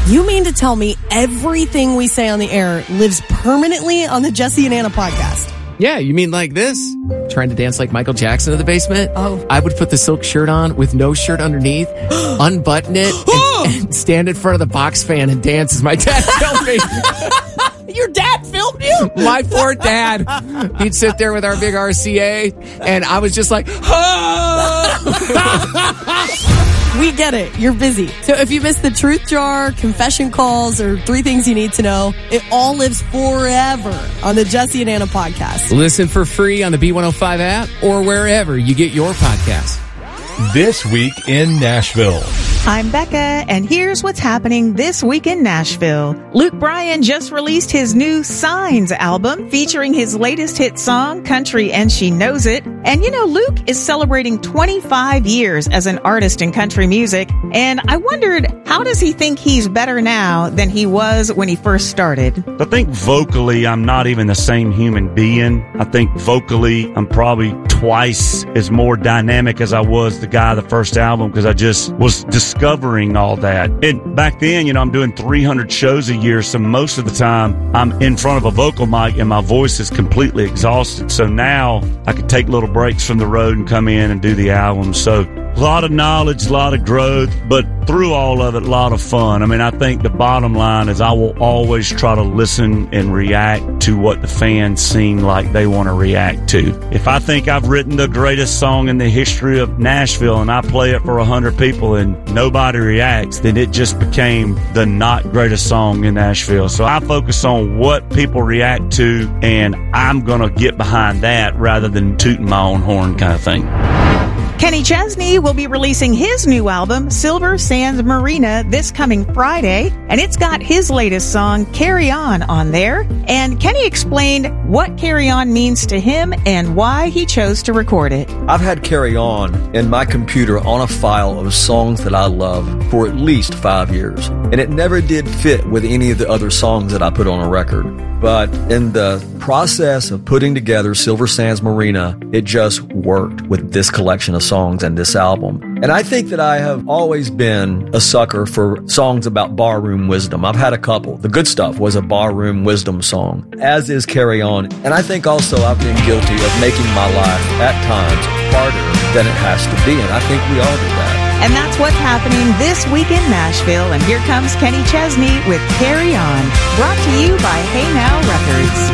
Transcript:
You mean to tell me everything we say on the air lives permanently on the Jesse and Anna podcast? Yeah, you mean like this? Trying to dance like Michael Jackson in the basement? Oh. I would put the silk shirt on with no shirt underneath, unbutton it, and stand in front of the box fan and dance as my dad filmed me. Your dad filmed you? My poor dad. He'd sit there with our big RCA, and I was just like, We get it. You're busy. So if you missed the Truth Jar, confession calls, or 3 things you need to know, it all lives forever on the Jesse and Anna podcast. Listen for free on the B105 app or wherever you get your podcasts. This week in Nashville. I'm Becca, and here's what's happening this week in Nashville. Luke Bryan just released his new Signs album featuring his latest hit song, Country and She Knows It. And you know, Luke is celebrating 25 years as an artist in country music. And I wondered, how does he think he's better now than he was when he first started? I think vocally, I'm not even the same human being. I think vocally, I'm probably twice as more dynamic as I was the guy the first album, because I just was discovering all that. And back then, you know, I'm doing 300 shows a year, so most of the time I'm in front of a vocal mic and my voice is completely exhausted. So now I can take little breaks from the road and come in and do the album. So a lot of knowledge, a lot of growth, but through all of it, a lot of fun. I mean, I think the bottom line is I will always try to listen and react to what the fans seem like they want to react to. If I think I've written the greatest song in the history of Nashville and I play it for 100 people and nobody reacts, then it just became the not greatest song in Nashville. So I focus on what people react to, and I'm going to get behind that rather than tooting my own horn kind of thing. Kenny Chesney will be releasing his new album, Silver Sands Marina, this coming Friday, and it's got his latest song, Carry On there. And Kenny explained what Carry On means to him and why he chose to record it. I've had Carry On in my computer on a file of songs that I love for at least 5 years, and it never did fit with any of the other songs that I put on a record. But in the process of putting together Silver Sands Marina, it just worked with this collection of songs and this album. And I think that I have always been a sucker for songs about barroom wisdom. I've had a couple. The Good Stuff was a barroom wisdom song, as is Carry On. And I think also I've been guilty of making my life at times harder than it has to be. And I think we all do that. And that's what's happening this week in Nashville. And here comes Kenny Chesney with Carry On, brought to you by Hey Now Records.